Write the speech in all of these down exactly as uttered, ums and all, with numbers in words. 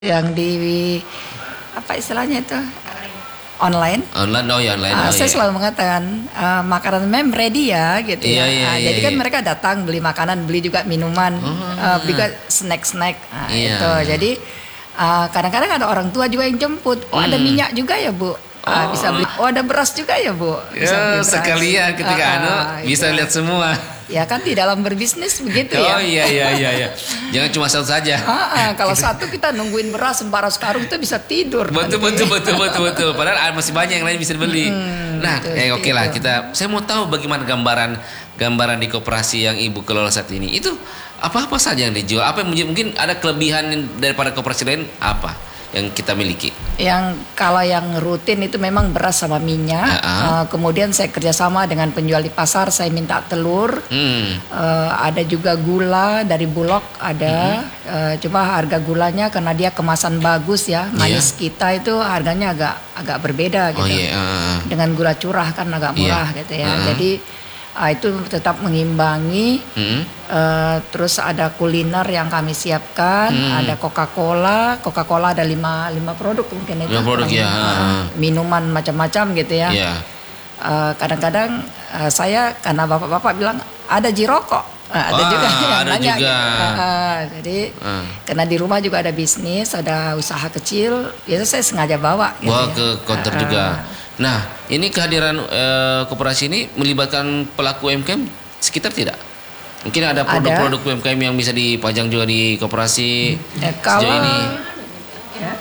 yang di apa istilahnya itu online. Online, oh ya online. Uh, oh, saya iya. selalu mengatakan uh, makanan mem ready ya gitu Iya, ya. iya, Nah, iya, jadi kan iya. mereka datang beli makanan, beli juga minuman, Oh. uh, beli juga snack-snack. Nah, Iya, itu. iya. Jadi uh, kadang-kadang ada orang tua juga yang jemput. Oh, ada Hmm. minyak juga ya, Bu. Uh, Oh. bisa beli. Oh, ada beras juga ya, Bu. Bisa beli Ya, beras. sekalian ketika Ah, anu ah, bisa itu. lihat semua. Ya kan di dalam berbisnis begitu ya. Oh iya iya iya iya. Jangan cuma satu saja. Ah, ah, kalau satu kita nungguin beras sembara sekarung itu bisa tidur. Betul nanti. betul betul betul betul. Padahal masih banyak yang lain bisa dibeli. Hmm, nah, betul, eh oke lah itu. kita. Saya mau tahu bagaimana gambaran gambaran di koperasi yang Ibu kelola saat ini. Itu apa-apa saja yang dijual? Apa yang menjadi- mungkin ada kelebihan daripada koperasi lain apa yang kita miliki? Yang kalau yang rutin itu memang beras sama minyak. Uh-uh. Uh, kemudian saya kerjasama dengan penjual di pasar. Saya minta telur. Hmm. Uh, ada juga gula dari Bulog ada. Mm-hmm. Uh, cuma harga gulanya karena dia kemasan bagus ya. Manis kita itu harganya agak agak berbeda Oh gitu. iya. uh, Dengan gula curah kan agak murah Iya. gitu ya. Uh-uh. Jadi uh, itu tetap mengimbangi. hmm. Uh, terus ada kuliner yang kami siapkan, Hmm. ada Coca-Cola, Coca-Cola ada lima, lima produk mungkin itu. Lima produk, ya. Uh, minuman macam-macam gitu ya. Iya. Uh, kadang-kadang uh, saya karena bapak-bapak bilang ada jirokok, uh, ada Wah, juga yang ada nanya. juga. Gitu. Uh, uh, jadi Uh. karena di rumah juga ada bisnis, ada usaha kecil, biasa saya sengaja bawa. Gitu Bawa ya. ke counter Uh, juga. Nah, ini kehadiran eh, koperasi ini melibatkan pelaku U M K M sekitar tidak? Mungkin ada produk-produk U M K M yang bisa dipajang juga di koperasi Eh, sejauh kalau ini. ya.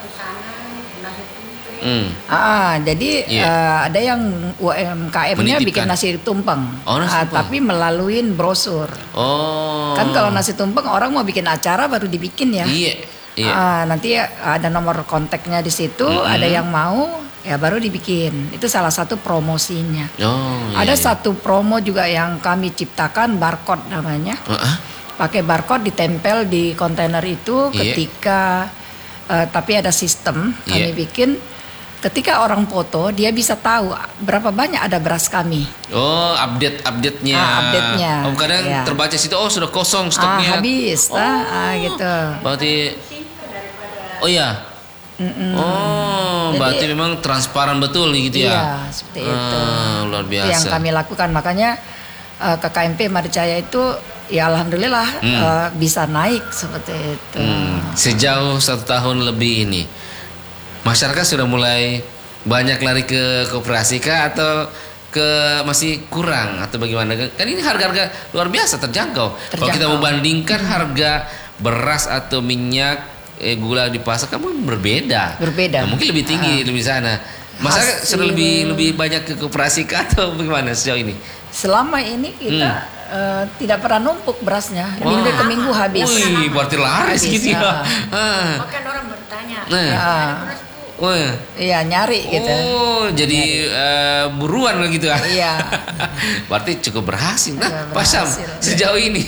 Hmm. Ah, jadi Iya. eh, ada yang U M K M-nya Menitipkan. bikin nasi tumpeng, Oh, nasi Ah, tumpeng. tapi melalui brosur. Oh. Kan kalau nasi tumpeng orang mau bikin acara baru dibikin ya. Iya. Iya. Ah, nanti ada nomor kontaknya di situ, Mm-mm. ada yang mau ya baru dibikin. Itu salah satu promosinya. Oh. ada iya, iya. satu promo juga yang kami ciptakan, barcode namanya. Uh-uh. Pakai barcode ditempel di kontainer itu Iya. ketika eh, tapi ada sistem kami Iya. bikin. Ketika orang foto, dia bisa tahu berapa banyak ada beras kami. Oh, update update-nya. Ah, update-nya. Oh, kadang Iya. terbaca situ oh sudah kosong Ah, stoknya. habis, Oh. ah, ah, gitu. Berarti Oh iya. Mm-mm. Oh, Jadi- berarti memang transparan betul nih gitu ya. Iya, seperti itu. Ah, luar Itu biasa. yang kami lakukan. Makanya eh, K K M P Maricaya itu ya alhamdulillah Hmm. eh, bisa naik seperti itu. Hmm, sejauh satu tahun lebih ini, masyarakat sudah mulai banyak lari ke koperasi kah atau ke masih kurang atau bagaimana? Kan ini harga-harga luar biasa terjangkau. Kalau kita Terjangkau. membandingkan harga beras atau minyak, eh, gula di pasar kan berbeda. Berbeda. Nah, mungkin lebih tinggi lebih sana. Masyarakat Hasil- sudah lebih lebih banyak ke koperasi kah atau bagaimana sejauh ini? Selama ini kita eh, tidak pernah numpuk berasnya. Minggu ke minggu habis. Wih, berarti laris Habis, gitu ya. ah. Ah. Bahkan orang bertanya, Nah. Ah, Wah. iya nyari gitu. Oh, jadi eh, buruan gitu ya. Iya. Berarti cukup berhasil. Nah, Iya, Pak Sam, berhasil. sejauh ini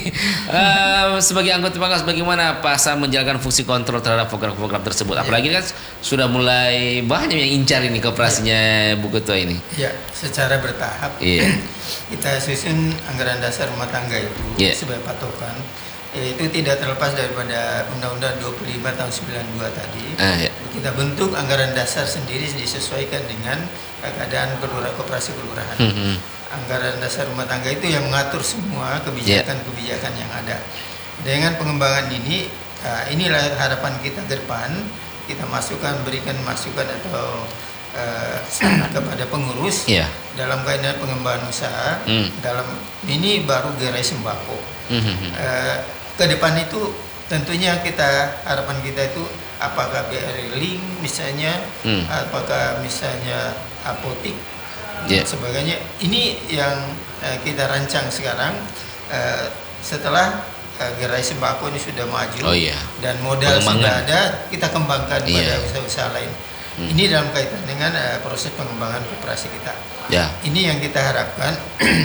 eh, sebagai anggota Pangkas bagaimana Pak Sam menjalankan fungsi kontrol terhadap program-program tersebut? Apalagi kan sudah mulai banyak yang incar ini kooperasinya Bu Ketua ini. Ya, secara bertahap Iya. kita susun anggaran dasar rumah tangga itu Iya. sebagai patokan. Itu tidak terlepas daripada Undang-Undang dua puluh lima tahun sembilan puluh dua tadi. Ah, ya. Kita bentuk anggaran dasar sendiri disesuaikan dengan keadaan kelurahan koperasi kelurahan. Hmm. Anggaran dasar rumah tangga itu yang mengatur semua kebijakan-kebijakan yang ada. Dengan pengembangan ini, uh, inilah harapan kita ke depan. Kita masukkan, berikan masukan atau uh, kepada pengurus Iya. dalam kaitan pengembangan usaha. Hmm. Dalam ini baru gerai sembako. Hmm. Uh, ke depan itu tentunya kita harapan kita itu apakah B R I Link misalnya, Hmm. apakah misalnya apotik Yeah. dan sebagainya. Ini yang uh, kita rancang sekarang uh, setelah uh, gerai sembako ini sudah maju Oh iya. dan modal Pengembangan. sudah ada, kita kembangkan pada Iya. usaha-usaha lain. Hmm. Ini dalam kaitan dengan uh, proses pengembangan koperasi kita. Ya. Ini yang kita harapkan.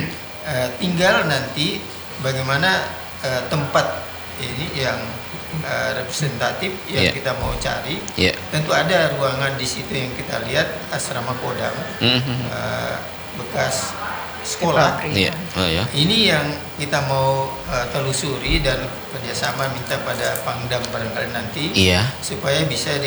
Eh, tinggal nanti bagaimana eh, tempat ini yang eh, representatif yang Iya. kita mau cari. Ya. Tentu ada ruangan di situ yang kita lihat asrama Kodam Hmm. eh, bekas sekolah. Iya. Oh ya. Ini yang kita mau uh, telusuri dan kerjasama minta pada Pangdam barangkali nanti Iya. supaya bisa